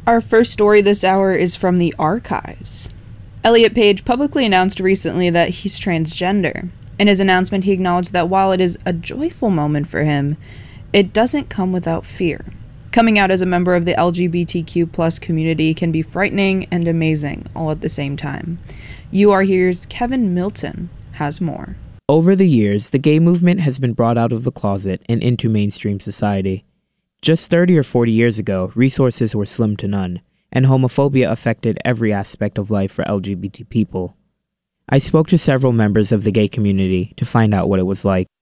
Our first story this hour is from the archives. Elliot Page publicly announced recently that he's transgender. In his announcement, he acknowledged that while it is a joyful moment for him, it doesn't come without fear. Coming out as a member of the LGBTQ plus community can be frightening and amazing all at the same time. You Are Here's Kevin Milton has more. Over the years, the gay movement has been brought out of the closet and into mainstream society. Just 30 or 40 years ago, resources were slim to none, and homophobia affected every aspect of life for LGBT people. I spoke to several members of the gay community to find out what it was like.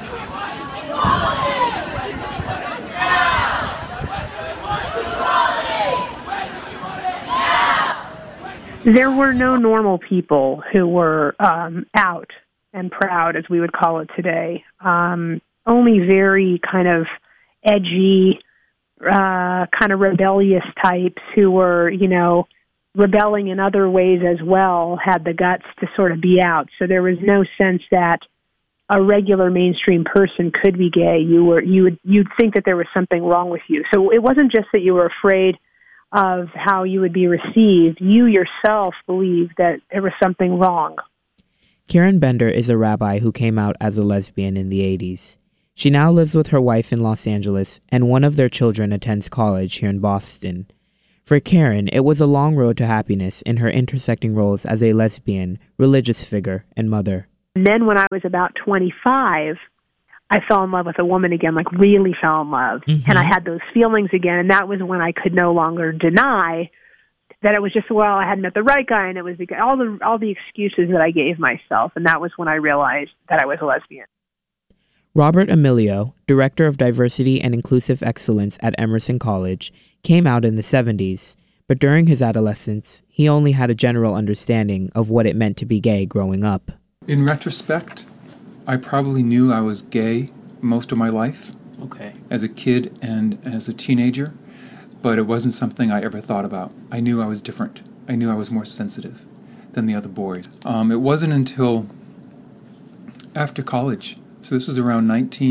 There were no normal people who were out and proud, as we would call it today. Only very kind of edgy, kind of rebellious types who were, rebelling in other ways as well, had the guts to sort of be out. So there was no sense that a regular mainstream person could be gay. You'd think that there was something wrong with you. So it wasn't just that you were afraid of how you would be received. You yourself believed that there was something wrong. Karen Bender is a rabbi who came out as a lesbian in the 80s. She now lives with her wife in Los Angeles, and one of their children attends college here in Boston. For Karen, it was a long road to happiness in her intersecting roles as a lesbian, religious figure, and mother. And then when I was about 25, I fell in love with a woman again, like really fell in love. Mm-hmm. And I had those feelings again, and that was when I could no longer deny that it was just, well, I hadn't met the right guy, and it was all the excuses that I gave myself, and that was when I realized that I was a lesbian. Robert Emilio, Director of Diversity and Inclusive Excellence at Emerson College, came out in the 70s, but during his adolescence, he only had a general understanding of what it meant to be gay growing up. In retrospect, I probably knew I was gay most of my life. Okay. As a kid and as a teenager, but it wasn't something I ever thought about. I knew I was different. I knew I was more sensitive than the other boys. It wasn't until after college, so this was around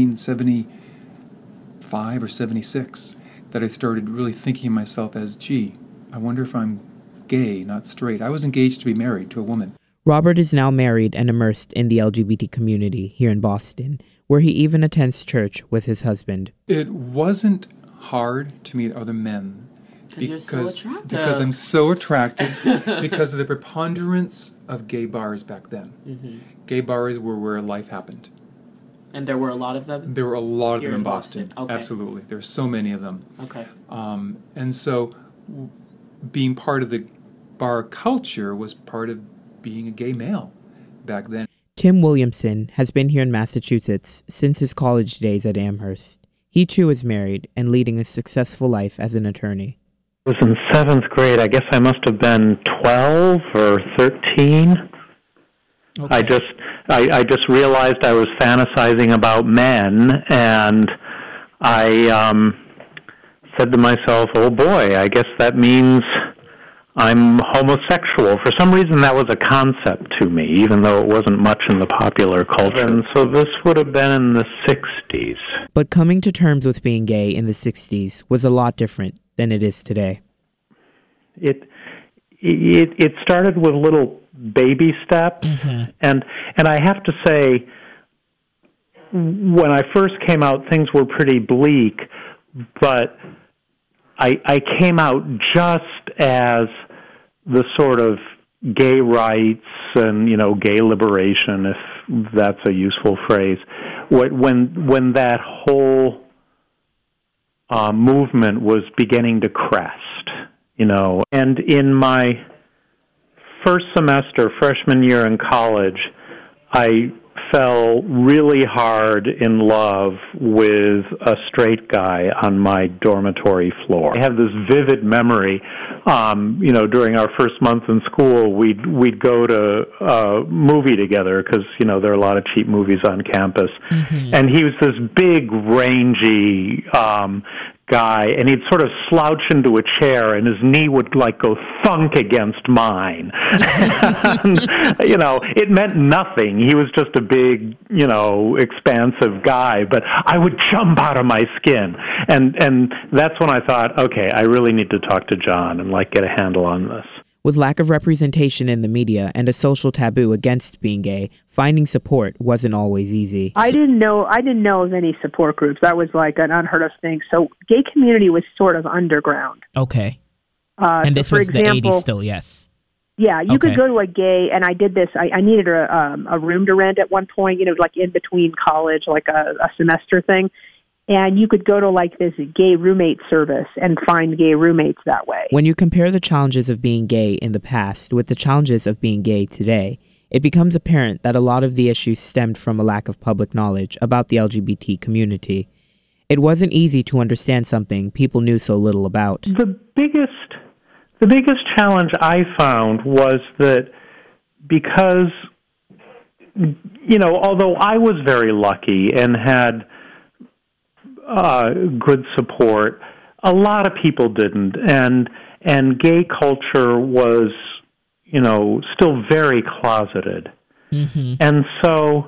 1975 or 76, that I started really thinking of myself as, gee, I wonder if I'm gay, not straight. I was engaged to be married to a woman. Robert is now married and immersed in the LGBT community here in Boston, where he even attends church with his husband. It wasn't hard to meet other men because I'm so attractive because of the preponderance of gay bars back then. Mm-hmm. Gay bars were where life happened. And there were a lot of them? There were a lot of them in Boston. Okay. Absolutely. There were so many of them. Okay. And so being part of the bar culture was part of being a gay male back then. Tim Williamson has been here in Massachusetts since his college days at Amherst. He too is married and leading a successful life as an attorney. I was in 7th grade. I guess I must have been 12 or 13. Okay. I just realized I was fantasizing about men, and I said to myself, oh boy, I guess that means I'm homosexual. For some reason, that was a concept to me, even though it wasn't much in the popular culture. And so this would have been in the 60s. But coming to terms with being gay in the 60s was a lot different than it is today. It started with little baby steps, mm-hmm. and I have to say, when I first came out, things were pretty bleak, but I came out just as the sort of gay rights and, gay liberation, if that's a useful phrase, when that whole movement was beginning to crest, And in my first semester, freshman year in college, I fell really hard in love with a straight guy on my dormitory floor. I have this vivid memory, during our first month in school, we'd go to a movie together because, there are a lot of cheap movies on campus. Mm-hmm. And he was this big, rangy guy, and he'd sort of slouch into a chair, and his knee would like go thunk against mine. And, it meant nothing. He was just a big, expansive guy, but I would jump out of my skin. And that's when I thought, okay, I really need to talk to John and get a handle on this. With lack of representation in the media and a social taboo against being gay, finding support wasn't always easy. I didn't know of any support groups. That was like an unheard of thing. So gay community was sort of underground. Okay. And this was the 80s still, yes. Yeah, you could go to a gay, and I did this. I needed a room to rent at one point, like in between college, like a semester thing. And you could go to this gay roommate service and find gay roommates that way. When you compare the challenges of being gay in the past with the challenges of being gay today, it becomes apparent that a lot of the issues stemmed from a lack of public knowledge about the LGBT community. It wasn't easy to understand something people knew so little about. The biggest challenge I found was that because, although I was very lucky and had good support, a lot of people didn't, and gay culture was, still very closeted, and so,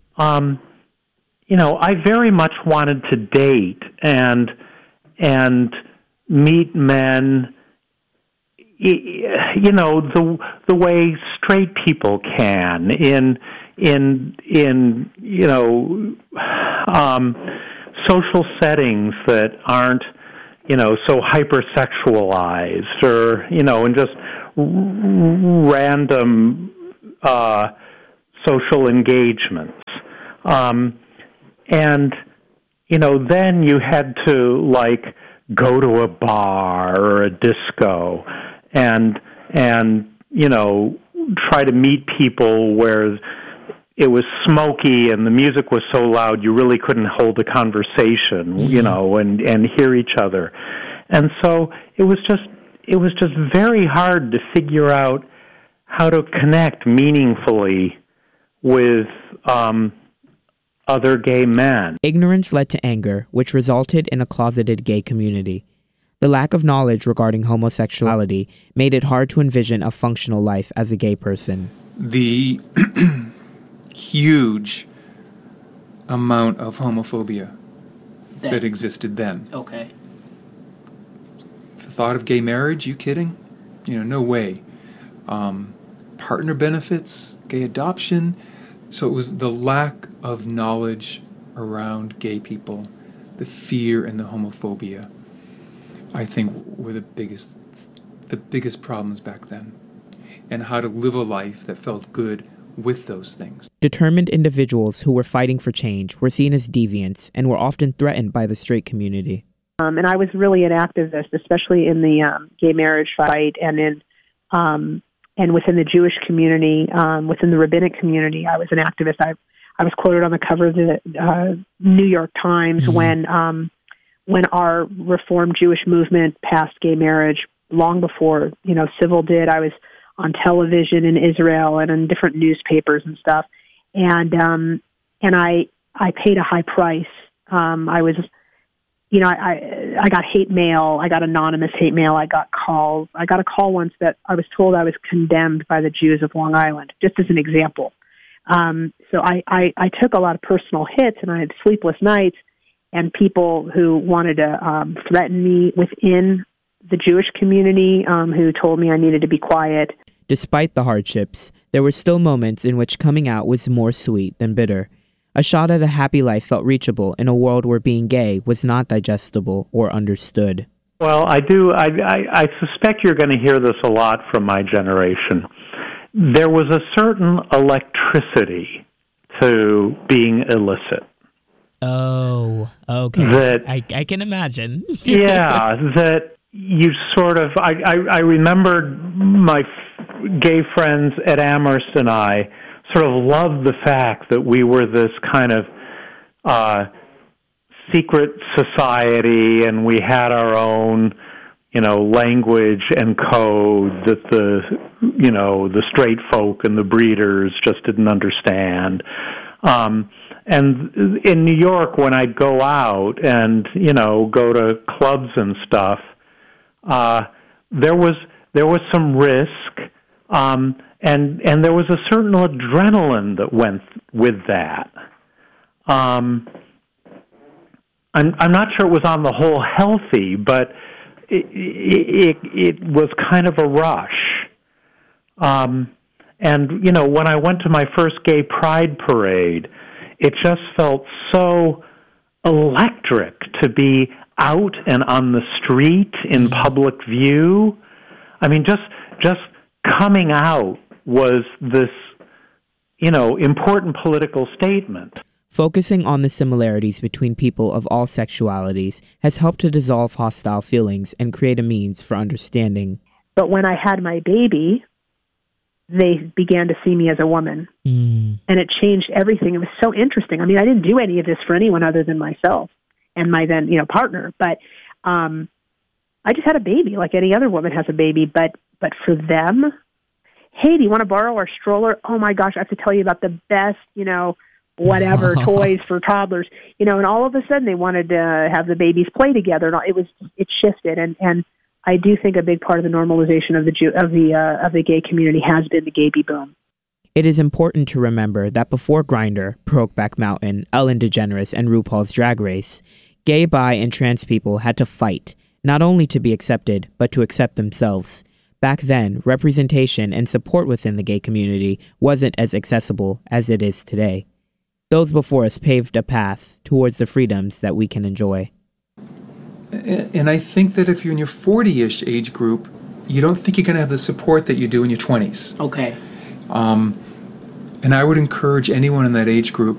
I very much wanted to date and meet men, the way straight people can in social settings that aren't, so hypersexualized or, and just random social engagements. And, then you had to, go to a bar or a disco and try to meet people where it was smoky and the music was so loud you really couldn't hold a conversation, and hear each other. And so it was just very hard to figure out how to connect meaningfully with other gay men. Ignorance led to anger, which resulted in a closeted gay community. The lack of knowledge regarding homosexuality made it hard to envision a functional life as a gay person. The huge amount of homophobia that existed then. Okay. The thought of gay marriage, you kidding? No way. Partner benefits, gay adoption. So it was the lack of knowledge around gay people, the fear and the homophobia, I think were the biggest problems back then. And how to live a life that felt good with those things. Determined individuals who were fighting for change were seen as deviants and were often threatened by the straight community. And I was really an activist, especially in the gay marriage fight and and within the Jewish community, within the rabbinic community. I was an activist. I was quoted on the cover of the New York Times when our Reform Jewish movement passed gay marriage long before Civil did. I was on television in Israel and in different newspapers and stuff. And I paid a high price. I was, I got hate mail. I got anonymous hate mail. I got calls. I got a call once that I was told I was condemned by the Jews of Long Island, just as an example. So I took a lot of personal hits, and I had sleepless nights, and people who wanted to threaten me within the Jewish community who told me I needed to be quiet. Despite the hardships, there were still moments in which coming out was more sweet than bitter. A shot at a happy life felt reachable in a world where being gay was not digestible or understood. Well, I suspect you're going to hear this a lot from my generation. There was a certain electricity to being illicit. Oh, okay. That, I can imagine. Yeah, that you sort of... I remembered my gay friends at Amherst and I sort of loved the fact that we were this kind of secret society, and we had our own, language and code that the straight folk and the breeders just didn't understand. And in New York, when I'd go out and, go to clubs and stuff, there was some risk, and there was a certain adrenaline that went with that. I'm not sure it was on the whole healthy, but it was kind of a rush. And when I went to my first gay pride parade, it just felt so electric to be out and on the street in public view. I mean, just coming out was this, important political statement. Focusing on the similarities between people of all sexualities has helped to dissolve hostile feelings and create a means for understanding. But when I had my baby, they began to see me as a woman. And it changed everything. It was so interesting. I mean, I didn't do any of this for anyone other than myself and my then, partner. But I just had a baby like any other woman has a baby. But for them, hey, do you want to borrow our stroller? Oh, my gosh, I have to tell you about the best, whatever toys for toddlers, and all of a sudden they wanted to have the babies play together. And it shifted. And I do think a big part of the normalization of the gay community has been the baby boom. It is important to remember that before Grindr, Brokeback Mountain, Ellen DeGeneres, and RuPaul's Drag Race, gay, bi, and trans people had to fight, not only to be accepted, but to accept themselves. Back then, representation and support within the gay community wasn't as accessible as it is today. Those before us paved a path towards the freedoms that we can enjoy. And I think that if you're in your 40-ish age group, you don't think you're going to have the support that you do in your 20s. Okay. And I would encourage anyone in that age group